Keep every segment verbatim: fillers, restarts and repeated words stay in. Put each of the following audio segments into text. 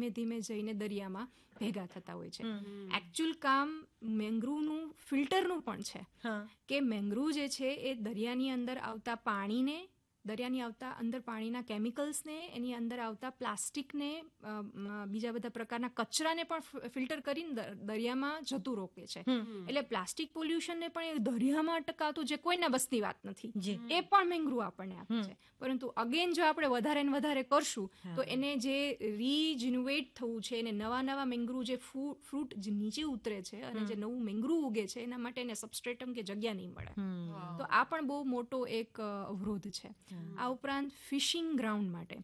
ધીમે ધીમે જઈને દરિયામાં ભેગા થતા હોય છે. એકચ્યુઅલ કામ મેંગ્રુવનું ફિલ્ટરનું પણ છે કે મેંગ્રુવ જે છે એ દરિયાની અંદર આવતા પાણીને, દરિયાની આવતા અંદર પાણીના કેમિકલ્સને, એની અંદર આવતા પ્લાસ્ટિકને, બીજા બધા પ્રકારના કચરાને પણ ફિલ્ટર કરીને દરિયામાં જતું રોકે છે. એટલે પ્લાસ્ટિક પોલ્યુશનને પણ એ દરિયામાં અટકાવતું જે કોઈના બસની વાત નથી, એ પણ મેંગ્રુવ આપણને આપે છે. પરંતુ અગેન જો આપણે વધારે ને વધારે કરશું તો એને જે રીજિન્યુએટ થવું છે, એને નવા નવા મેંગ્રુવ જે ફ્રૂટ જે નીચે ઉતરે છે અને જે નવું મેંગ્રુવ ઉગે છે, એના માટે એને સબસ્ટ્રેટમ કે જગ્યા નહીં મળે. તો આ પણ બહુ મોટો એક અવરોધ છે. આ ઉપરાંત ફિશિંગ ગ્રાઉન્ડ માટે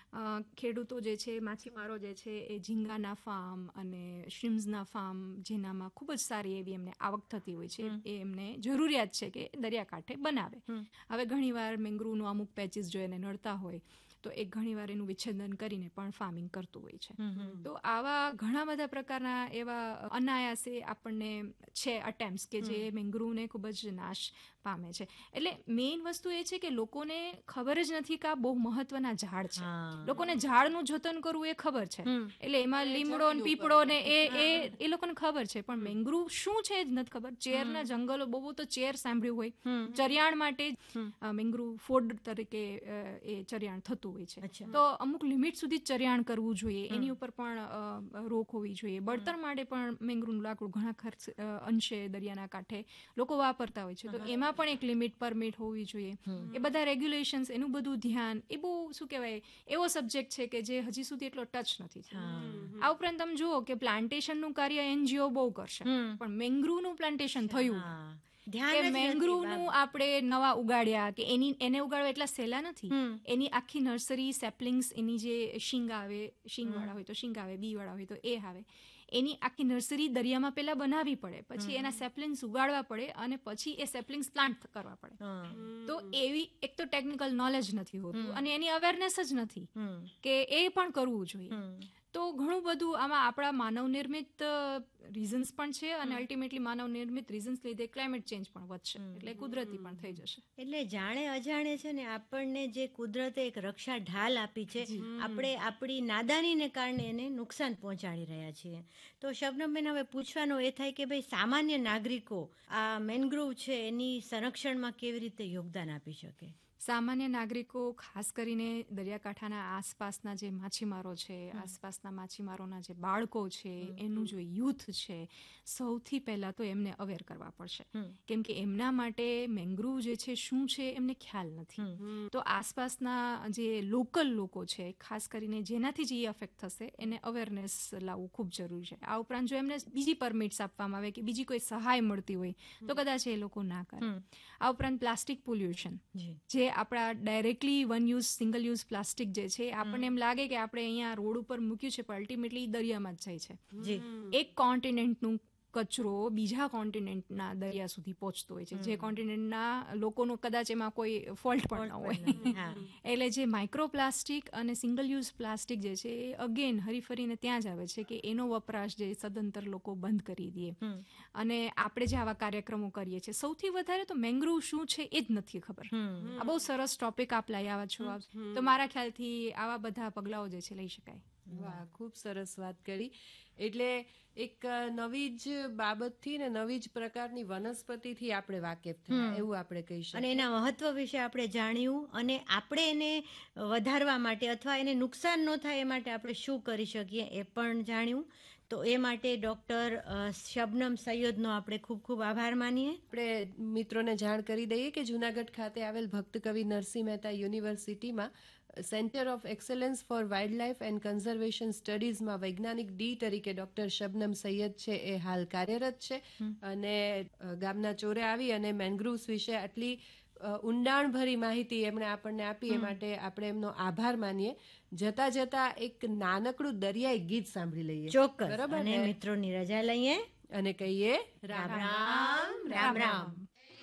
ખેડૂતો જે છે, માછીમારો જે છે, એ ઝીંગાના ફાર્મ અને શ્રીમ્સના ફાર્મ, જેનામાં ખૂબ જ સારી એવી એમને આવક થતી હોય છે, એ એમને જરૂરિયાત છે કે દરિયાકાંઠે બનાવે. હવે ઘણીવાર મેંગ્રુવનું અમુક પેચીસ જો એને નડતા હોય તો એ ઘણીવાર એનું વિચ્છેદન કરીને પણ ફાર્મિંગ કરતું હોય છે. તો આવા ઘણા બધા પ્રકારના એવા અનાયાસે આપણને છે અટેમ્પ્ટ્સ કે જે મેંગ્રુવને ખૂબ જ નાશ પામે છે. એટલે મેઇન વસ્તુ એ છે કે લોકોને ખબર જ નથી કે આ બહુ મહત્વના ઝાડ છે. લોકોને ઝાડનું જતન કરવું એ ખબર છે, એટલે એમાં લીમડો ને પીપળો ને એ એ એ લોકોને ખબર છે, પણ મેંગ્રુવ શું છે જ નથી ખબર. ચેરના જંગલો, બહુ તો ચેર સાંભળ્યું હોય, ચરિયાણ માટે મેંગ્રુવ ફૂડ તરીકે એ ચરિયાણ થતું હોય છે. તો અમુક લિમિટ સુધી ચરિયાણ કરવું જોઈએ, એની ઉપર પણ રોક હોવી જોઈએ. બળતણ માટે પણ મેંગ્રુવનું લાકડું ઘણા ખર્ચ અંશે દરિયાના કાંઠે લોકો વાપરતા હોય છે, તો એમાં પણ એક લિમિટ પરમિટ હોવી જોઈએ. એ બધા રેગ્યુલેશન્સ, એનું બધું ધ્યાન, એ બહુ શું કહેવાય એવો સબ્જેક્ટ છે કે જે હજી સુધી એટલો ટચ નથી થયો. આ ઉપરાંત તમે જુઓ કે પ્લાન્ટેશનનું કાર્ય એનજીઓ બહુ કરશે, પણ મેંગ્રુવનું પ્લાન્ટેશન થયું કે મેંગ્રુવનું આપણે નવા ઉગાડ્યા કે એની એને ઉગાડવા એટલા સહેલા નથી. એની આખી નર્સરી સેપલિંગ્સ, એની જે શીંગ આવે, શીંગવાળા હોય તો શીંગ આવે, બીવાળા હોય તો એ આવે, એની આખી નર્સરી દરિયામાં પહેલા બનાવવી પડે, પછી એના સેપલિંગ્સ ઉગાડવા પડે અને પછી એ સેપલિંગ્સ પ્લાન્ટ કરવા પડે. તો એવી એક તો ટેકનિકલ નોલેજ નથી હોતું અને એની અવેરનેસ જ નથી કે એ પણ કરવું જોઈએ. તો ઘણું બધું આમાં આપણા માનવ નિર્મિત રીઝન્સ પણ છે અને અલ્ટિમેટલી માનવ નિર્મિત રીઝન્સ લીધે ક્લાઇમેટ ચેન્જ પણ વધશે, એટલે કુદરતી પણ થઈ જશે. એટલે જાણે અજાણે છે ને આપણને જે કુદરતે એક રક્ષા ઢાલ આપી છે, આપણે આપણી નાદાનીને કારણે એને નુકસાન પહોંચાડી રહ્યા છીએ. તો શબનમબેન, હવે પૂછવાનું એ થાય કે ભાઈ સામાન્ય નાગરિકો આ મેંગ્રુવ છે એની સંરક્ષણમાં કેવી રીતે યોગદાન આપી શકે? સામાન્ય નાગરિકો, ખાસ કરીને દરિયાકાંઠાના આસપાસના જે માછીમારો છે, આસપાસના માછીમારોના જે બાળકો છે, એનું જો યુથ છે, સૌથી પહેલા તો એમને અવેર કરવા પડશે, કેમ કે એમના માટે મેંગ્રુવ જે છે શું છે એમને ખ્યાલ નથી. તો આસપાસના જે લોકલ લોકો છે, ખાસ કરીને જેનાથી જે અફેક્ટ થશે, એને અવેરનેસ લાવવું ખૂબ જરૂરી છે. આ ઉપરાંત જો એમને બીજી પરમિટ્સ આપવામાં આવે કે બીજી કોઈ સહાય મળતી હોય તો કદાચ એ લોકો ના કરે. આ ઉપરાંત પ્લાસ્ટિક પોલ્યુશન, જે આપણા directly one use single use plastic જે છે, આપણને એમ લાગે કે આપણે અહીંયા રોડ ઉપર મૂક્યું છે, પણ અલ્ટિમેટલી દરિયામાં જ જાય છે. એક કોન્ટિનેન્ટનું કચરો બીજા કોન્ટિનેન્ટના દરિયા સુધી પહોંચતો હોય છે, જે કોન્ટિનેન્ટના લોકોનો કદાચ એમાં કોઈ ફોલ્ટ પણ ન હોય. એટલે જે માઇક્રોપ્લાસ્ટિક અને સિંગલ યુઝ પ્લાસ્ટિક જે છે એ અગેન હરીફરીને ત્યાં જ આવે છે કે એનો વપરાશ જે સદંતર લોકો બંધ કરી દે. અને આપણે જે આવા કાર્યક્રમો કરીએ છીએ, સૌથી વધારે તો મેંગ્રુવ શું છે એ જ નથી ખબર. આ બહુ સરસ ટોપિક આપ લઈ આવ્યા છો, તો મારા ખ્યાલથી આવા બધા પગલાઓ જે છે લઈ શકાય. વાહ, ખૂબ સરસ વાત કરી. એટલે એક નવી જ બાબતથી ને નવી જ પ્રકારની વનસ્પતિથી આપણે વાકેફ થયા એવું આપણે કહી શકીએ, અને એના મહત્વ વિશે આપણે જાણ્યું, અને આપણે એને વધારવા માટે અથવા એને નુકસાન ન થાય એ માટે આપણે શું કરી શકીએ એ પણ જાણ્યું. તો એ માટે ડૉક્ટર શબનમ સૈયદનો આપણે ખૂબ ખૂબ આભાર માનીએ. આપણે મિત્રોને જાણ કરી દઈએ કે જૂનાગઢ ખાતે આવેલ ભક્ત કવિ નરસિંહ મહેતા યુનિવર્સિટીમાં centre of excellence four wild life and conservation સ્ટડીઝમાં વૈજ્ઞાનિક ડી તરીકે ડૉક્ટર શબનમ સૈયદ છે એ હાલ કાર્યરત છે, અને ગામના ચોરે આવી અને મેંગ્રુવ્સ વિશે આટલી ઊંડાણભરી માહિતી એમણે આપણને આપી, એ માટે આપણે એમનો આભાર માનીએ. જતા જતા એક નાનકડું દરિયાઈ ગીત સાંભળી લઈએ. ચોક્કસ. અને મિત્રોની રજા લઈએ અને કહીએ રામ રામ રામ રામ.